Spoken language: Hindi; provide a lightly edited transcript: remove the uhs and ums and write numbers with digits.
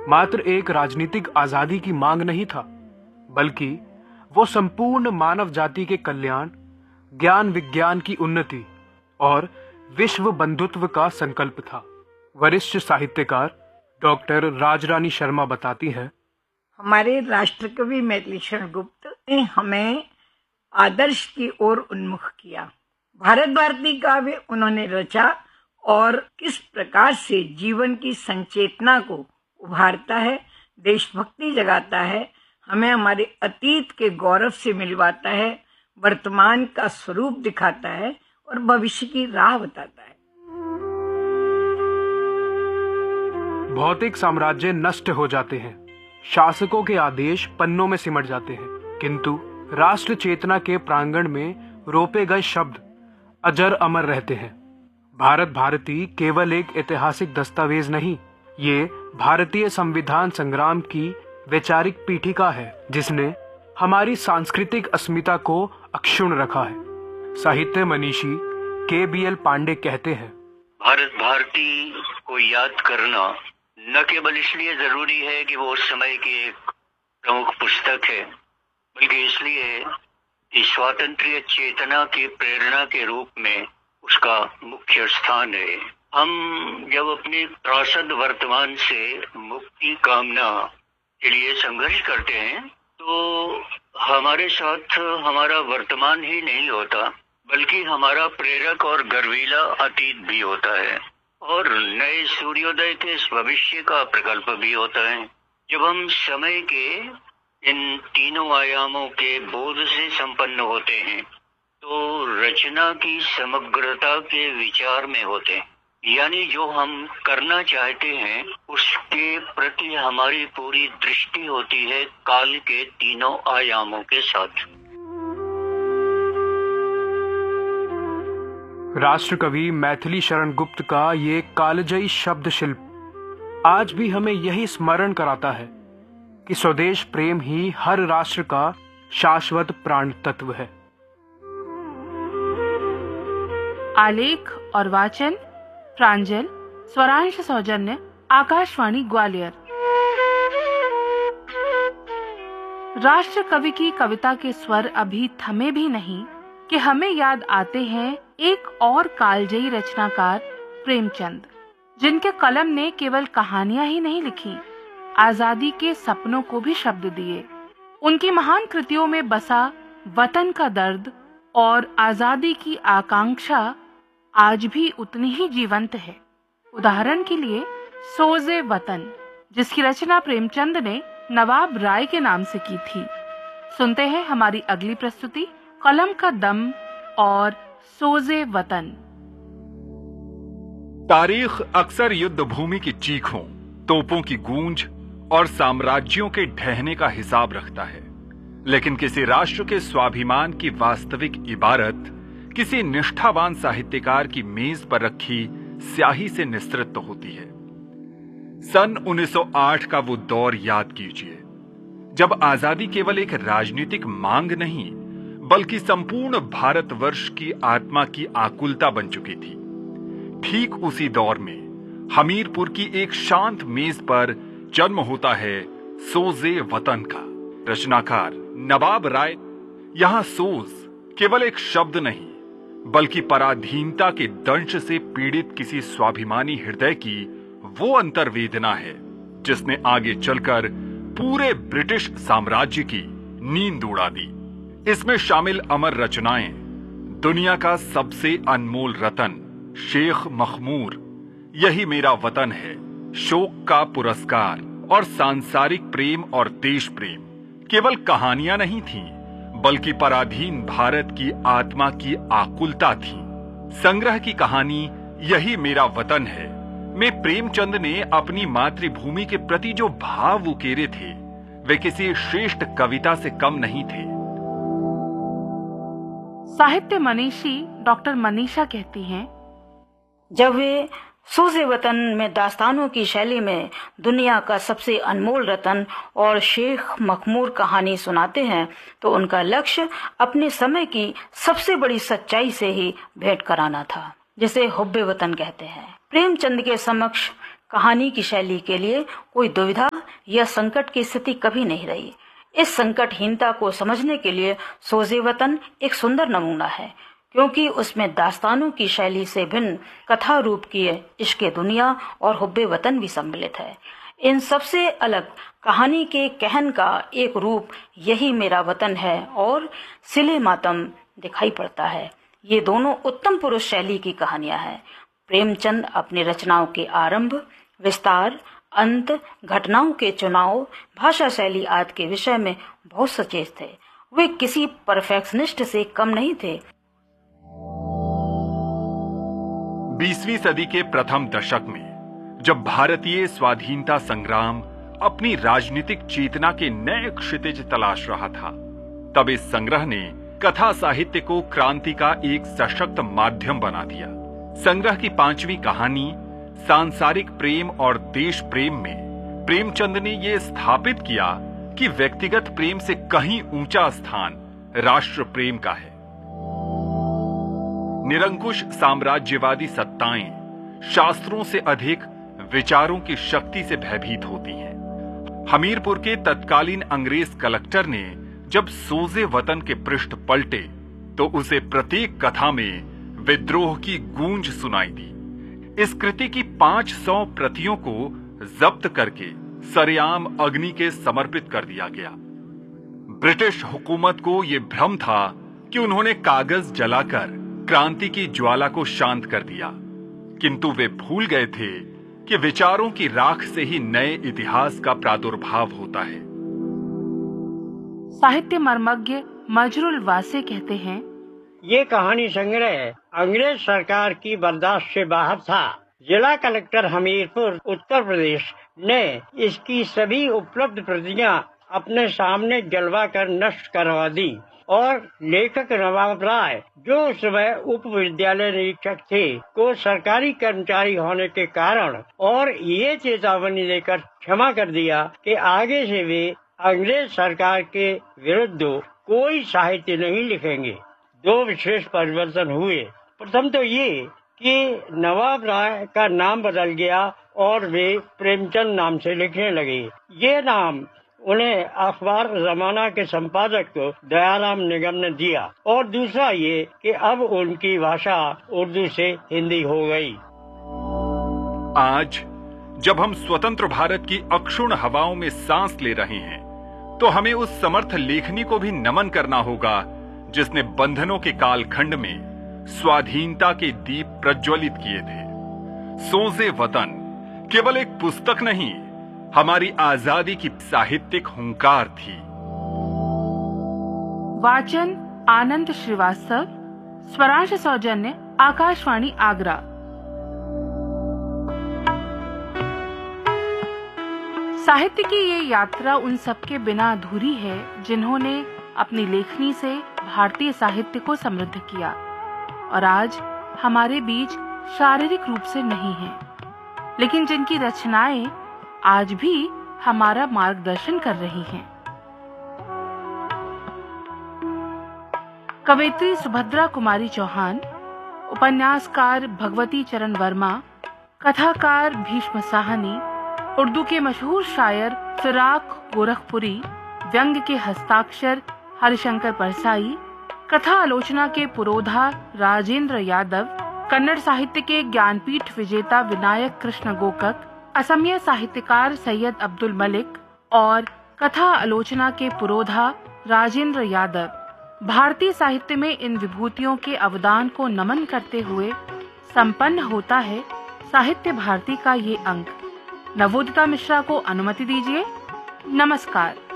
मात्र एक राजनीतिक आजादी की मांग नहीं था, बल्कि वो संपूर्ण मानव जाति के कल्याण, ज्ञान विज्ञान की उन्नति और विश्व बंधुत्व का संकल्प था। वरिष्ठ साहित्यकार डॉक्टर राजरानी शर्मा बताती है, हमारे राष्ट्रकवि मैथिली शरण गुप्त ने हमें आदर्श की ओर उन्मुख किया। भारत भारती काव्य उन्होंने रचा और किस प्रकार से जीवन की संचेतना को उभारता है, देशभक्ति जगाता है, हमें हमारे अतीत के गौरव से मिलवाता है, वर्तमान का स्वरूप दिखाता है और भविष्य की राह बताता है। भौतिक साम्राज्य नष्ट हो जाते हैं, शासकों के आदेश पन्नों में सिमट जाते हैं, किंतु राष्ट्र चेतना के प्रांगण में रोपे गए शब्द अजर अमर रहते हैं। भारत भारती केवल एक ऐतिहासिक दस्तावेज नहीं, ये भारतीय संविधान संग्राम की वैचारिक पीठिका है, जिसने हमारी सांस्कृतिक अस्मिता को अक्षुण्ण रखा है। साहित्य मनीषी KBL पांडे कहते हैं, भारत भारती को याद करना न केवल इसलिए जरूरी है कि वो उस समय की एक प्रमुख पुस्तक है, बल्कि इसलिए कि स्वातंत्र्य चेतना की प्रेरणा के रूप में उसका मुख्य स्थान है। हम जब अपने त्रासद वर्तमान से मुक्ति कामना के लिए संघर्ष करते हैं तो हमारे साथ हमारा वर्तमान ही नहीं होता, बल्कि हमारा प्रेरक और गर्वीला अतीत भी होता है और नए सूर्योदय के इस भविष्य का प्रकल्प भी होता है। जब हम समय के इन तीनों आयामों के बोध से संपन्न होते हैं तो रचना की समग्रता के विचार में होते हैं, यानी जो हम करना चाहते हैं उसके प्रति हमारी पूरी दृष्टि होती है काल के तीनों आयामों के साथ। राष्ट्रकवि मैथिली शरण गुप्त का ये कालजयी शब्द शिल्प आज भी हमें यही स्मरण कराता है कि स्वदेश प्रेम ही हर राष्ट्र का शाश्वत प्राण तत्व है। आलेख और वाचन प्रांजल, स्वरांश सौजन्य, आकाशवाणी ग्वालियर। राष्ट्र कवि की कविता के स्वर अभी थमे भी नहीं कि हमें याद आते हैं एक और कालजयी रचनाकार प्रेमचंद, जिनके कलम ने केवल कहानियां ही नहीं लिखी, आजादी के सपनों को भी शब्द दिए। उनकी महान कृतियों में बसा वतन का दर्द और आजादी की आकांक्षा आज भी उतनी ही जीवंत है। उदाहरण के लिए सोजे वतन, जिसकी रचना प्रेमचंद ने नवाब राय के नाम से की थी। सुनते हैं हमारी अगली प्रस्तुति, कलम का दम और सोजे वतन। तारीख अक्सर युद्ध भूमि की चीखों, तोपों की गूंज और साम्राज्यों के ढहने का हिसाब रखता है, लेकिन किसी राष्ट्र के स्वाभिमान की वास्तविक इबारत किसी निष्ठावान साहित्यकार की मेज पर रखी स्याही से निस्तृत होती है। सन 1908 का वो दौर याद कीजिए, जब आजादी केवल एक राजनीतिक मांग नहीं बल्कि संपूर्ण भारतवर्ष की आत्मा की आकुलता बन चुकी थी। ठीक उसी दौर में हमीरपुर की एक शांत मेज पर जन्म होता है सोजे वतन का। रचनाकार नवाब राय यहां सोज केवल एक शब्द नहीं बल्कि पराधीनता के दंश से पीड़ित किसी स्वाभिमानी हृदय की वो अंतर्वेदना है जिसने आगे चलकर पूरे ब्रिटिश साम्राज्य की नींद उड़ा दी। इसमें शामिल अमर रचनाएं दुनिया का सबसे अनमोल रतन शेख मखमूर, यही मेरा वतन है, शोक का पुरस्कार और सांसारिक प्रेम और देश प्रेम केवल कहानियां नहीं थीं, बल्कि पराधीन भारत की आत्मा की आकुलता थी। संग्रह की कहानी यही मेरा वतन है में प्रेमचंद ने अपनी मातृभूमि के प्रति जो भाव उकेरे थे वे किसी श्रेष्ठ कविता से कम नहीं थे। साहित्य मनीषी डॉक्टर मनीषा कहती हैं, जब वे सोजे वतन में दास्तानों की शैली में दुनिया का सबसे अनमोल रतन और शेख मखमूर कहानी सुनाते हैं तो उनका लक्ष्य अपने समय की सबसे बड़ी सच्चाई से ही भेंट कराना था, जिसे हुब्बे वतन कहते हैं। प्रेमचंद के समक्ष कहानी की शैली के लिए कोई दुविधा यह संकट की स्थिति कभी नहीं रही। इस संकटहीनता को समझने के लिए सोज़े वतन एक सुंदर नमूना है, क्योंकि उसमें दास्तानों की शैली से भिन्न कथा रूप की इश्क़े दुनिया और हुब्बे वतन भी सम्मिलित है। इन सबसे अलग कहानी के कहन का एक रूप यही मेरा वतन है और सिले मातम दिखाई पड़ता है। ये दोनों उत्तम पुरुष शैली की कहानियां हैं। प्रेमचंद अपनी रचनाओं के आरंभ, विस्तार, अंत, घटनाओं के चुनाव, भाषा शैली आदि के विषय में बहुत सचेत थे। वे किसी परफेक्शनिस्ट से कम नहीं थे। 20वीं सदी के प्रथम दशक में जब भारतीय स्वाधीनता संग्राम अपनी राजनीतिक चेतना के नए क्षितिज तलाश रहा था, तब इस संग्रह ने कथा साहित्य को क्रांति का एक सशक्त माध्यम बना दिया। संग्रह की 5वीं कहानी सांसारिक प्रेम और देश प्रेम में प्रेमचंद ने यह स्थापित किया कि व्यक्तिगत प्रेम से कहीं ऊंचा स्थान राष्ट्र प्रेम का है। निरंकुश साम्राज्यवादी सत्ताएं शास्त्रों से अधिक विचारों की शक्ति से भयभीत होती हैं। हमीरपुर के तत्कालीन अंग्रेज कलेक्टर ने जब सोज़े वतन के पृष्ठ पलटे तो उसे प्रत्येक कथा में विद्रोह की गूंज सुनाई दी। इस कृति की 500 प्रतियों को जब्त करके सरेआम अग्नि के समर्पित कर दिया गया। ब्रिटिश हुकूमत को यह भ्रम था कि उन्होंने कागज जलाकर क्रांति की ज्वाला को शांत कर दिया, किंतु वे भूल गए थे कि विचारों की राख से ही नए इतिहास का प्रादुर्भाव होता है। साहित्य मर्मज्ञ मजरुल वासे कहते हैं, ये कहानी संग्रह अंग्रेज सरकार की बर्दाश्त से बाहर था। जिला कलेक्टर हमीरपुर उत्तर प्रदेश ने इसकी सभी उपलब्ध प्रतियां अपने सामने जलवा कर नष्ट करवा दी और लेखक नवाब राय, जो उस समय उप विद्यालय निरीक्षक थे, को सरकारी कर्मचारी होने के कारण और ये चेतावनी देकर क्षमा कर दिया कि आगे से वे अंग्रेज सरकार के विरुद्ध कोई साहित्य नहीं लिखेंगे। 2 विशेष परिवर्तन हुए। प्रथम तो ये कि नवाब राय का नाम बदल गया और वे प्रेमचंद नाम से लिखने लगे। ये नाम उन्हें अखबार जमाना के संपादक दयाराम निगम ने दिया। और दूसरा ये कि अब उनकी भाषा उर्दू से हिंदी हो गई। आज जब हम स्वतंत्र भारत की अक्षुण्ण हवाओं में सांस ले रहे हैं, तो हमें उस समर्थ लेखनी को भी नमन करना होगा जिसने बंधनों के कालखंड में स्वाधीनता के दीप प्रज्वलित किए थे। सोज़े वतन केवल एक पुस्तक नहीं, हमारी आजादी की साहित्यिक हुंकार थी। वाचन आनंद श्रीवास्तव, स्वरांश सौजन्य आकाशवाणी आगरा। साहित्य की ये यात्रा उन सबके बिना अधूरी है जिन्होंने अपनी लेखनी से भारतीय साहित्य को समृद्ध किया और आज हमारे बीच शारीरिक रूप से नहीं है, लेकिन जिनकी रचनाएं आज भी हमारा मार्गदर्शन कर रही हैं। कवयित्री सुभद्रा कुमारी चौहान, उपन्यासकार भगवती चरण वर्मा, कथाकार भीष्म साहनी, उर्दू के मशहूर शायर फिराक गोरखपुरी, व्यंग के हस्ताक्षर हरिशंकर परसाई, कथा आलोचना के पुरोधा राजेंद्र यादव, कन्नड़ साहित्य के ज्ञानपीठ विजेता विनायक कृष्ण गोकक, असमिया साहित्यकार सैयद अब्दुल मलिक और कथा आलोचना के पुरोधा राजेंद्र यादव भारतीय साहित्य में इन विभूतियों के अवदान को नमन करते हुए संपन्न होता है साहित्य भारती का ये अंक। नवोदिता मिश्रा को अनुमति दीजिए। नमस्कार।